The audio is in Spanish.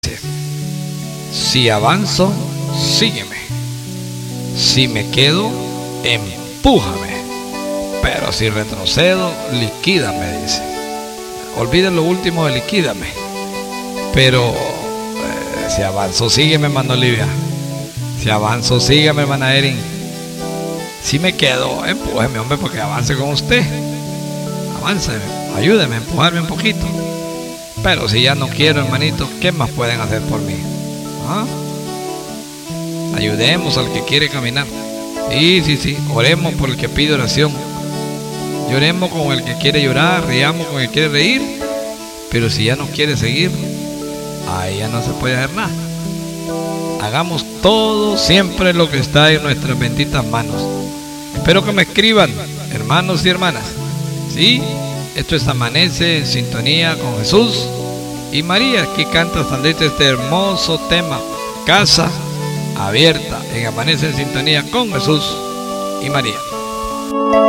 Si avanzo, sígueme. Si me quedo, empújame. Pero si retrocedo, liquídame, dice. Olviden lo último de liquídame. Pero si avanzo, sígueme, hermano Olivia. Si avanzo, sígueme, hermana Erin. Si me quedo, empújeme, hombre, porque avance con usted. Avance, ayúdeme a empujarme un poquito. Pero si ya no quiero, hermanito, ¿qué más pueden hacer por mí? ¿Ah? Ayudemos al que quiere caminar. Sí, oremos por el que pide oración. Lloremos con el que quiere llorar, riamos con el que quiere reír. Pero si ya no quiere seguir, ahí ya no se puede hacer nada. Hagamos todo siempre lo que está en nuestras benditas manos. Espero que me escriban, hermanos y hermanas. Sí, esto es Amanece en Sintonía con Jesús y María. Aquí canta Sandrita este hermoso tema, Casa Abierta, en Amanece en Sintonía con Jesús y María.